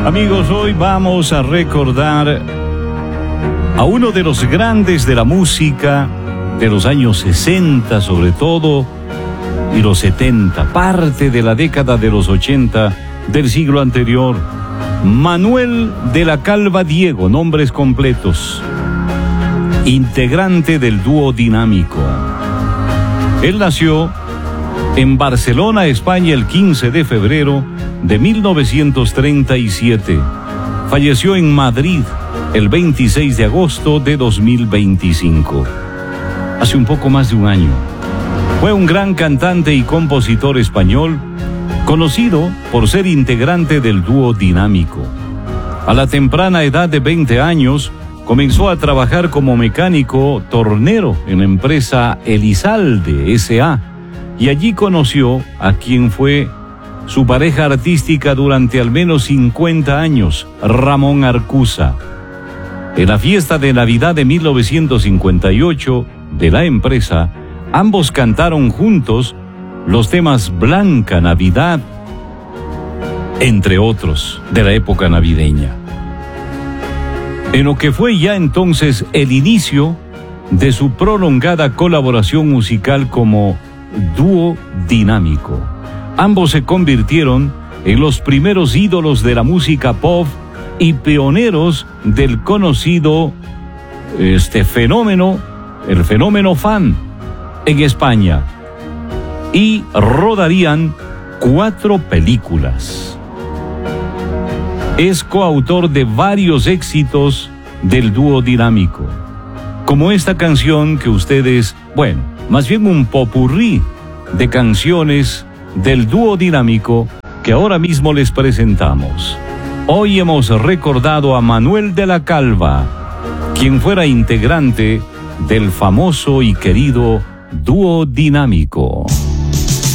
Amigos, hoy vamos a recordar a uno de los grandes de la música de los años 60 sobre todo y los 70, parte de la década de los 80 del siglo anterior. Manuel de la Calva Diego, nombres completos, integrante del dúo Dinámico. Él nació en Barcelona, España, el 15 de febrero de 1937. Falleció en Madrid el 26 de agosto de 2025. Hace un poco más de un año. Fue un gran cantante y compositor español, conocido por ser integrante del dúo Dinámico. A la temprana edad de 20 años, comenzó a trabajar como mecánico tornero en la empresa Elizalde S.A. y allí conoció a quien fue su pareja artística durante al menos 50 años, Ramón Arcusa. En la fiesta de Navidad de 1958 de la empresa, ambos cantaron juntos los temas Blanca Navidad, entre otros, de la época navideña. En lo que fue ya entonces el inicio de su prolongada colaboración musical como dúo Dinámico. Ambos se convirtieron en los primeros ídolos de la música pop y pioneros del conocido fenómeno, el fenómeno fan en España, y rodarían 4 películas. Es coautor de varios éxitos del dúo Dinámico, como esta canción que ustedes, más bien un popurrí de canciones del dúo Dinámico que ahora mismo les presentamos. Hoy hemos recordado a Manuel de la Calva, quien fuera integrante del famoso y querido dúo Dinámico.